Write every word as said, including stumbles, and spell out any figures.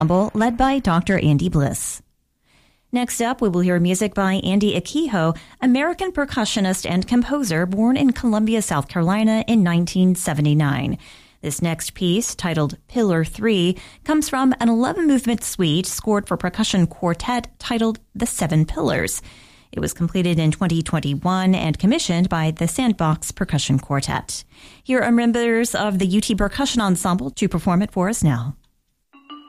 Ensemble led by Doctor Andy Bliss. Next up, we will hear music by Andy Akiho, American percussionist and composer born in Columbia, South Carolina in nineteen seventy-nine. This next piece, titled Pillar three, comes from an eleven-movement suite scored for percussion quartet titled The Seven Pillars. It was completed in twenty twenty-one and commissioned by the Sandbox Percussion Quartet. Here are members of the U T Percussion Ensemble to perform it for us now.